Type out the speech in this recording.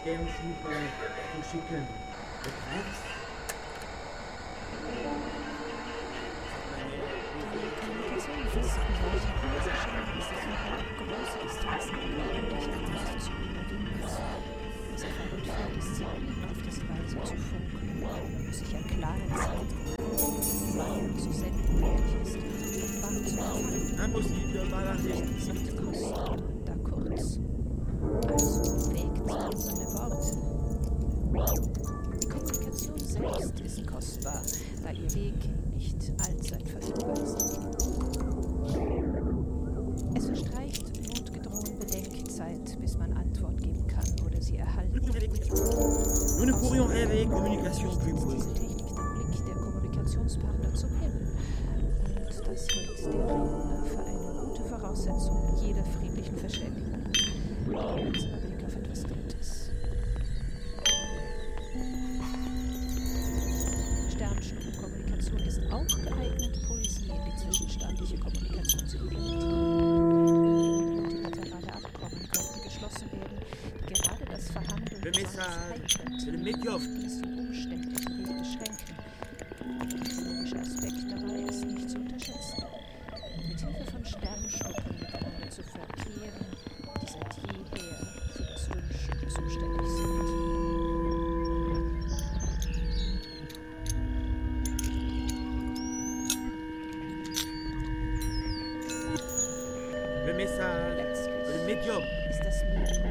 Sternschnuppe zu schicken. Begrenzt? Impossible, war das nicht. Da kurz. Also wägt man seine Worte. Die Kommunikation selbst ist kostbar, da ihr Weg nicht allzeit verfügbar ist. Es verstreicht notgedrungen Bedenkzeit, bis man Antwort geben kann oder sie erhalten. Nous ne pourrions rêver communication plus bruit. Diese Technik den Blick der Kommunikationspartner zum Himmel. Und das hält der Redner für eine gute Voraussetzung jeder friedlichen Verständigung. Jetzt mal Blick auf etwas Drittes. Sternschnuppenkommunikation ist auch geeignet, Poesie in die zwischenstaatliche Kommunikation zu implementieren. Multilaterale Abkommen könnten geschlossen werden, die gerade das Verhandeln Le message, c'est le médium. ist und umständlich beschränken. Der psychologische Aspekt dabei ist nicht zu unterschätzen. Mit Hilfe von Sternschnuppen miteinander zu verkehren, die seit jeher für das Wünschen zuständig sind. Le message, Letztlich le médium. ist das Medium